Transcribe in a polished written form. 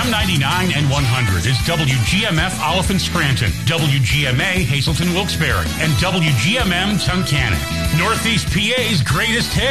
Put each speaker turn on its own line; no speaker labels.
FM 99 and 100 is WGMF Oliphant Scranton, WGMA Hazelton Wilkes-Barre, and WGMM Tunkhannock. Northeast PA's greatest hits.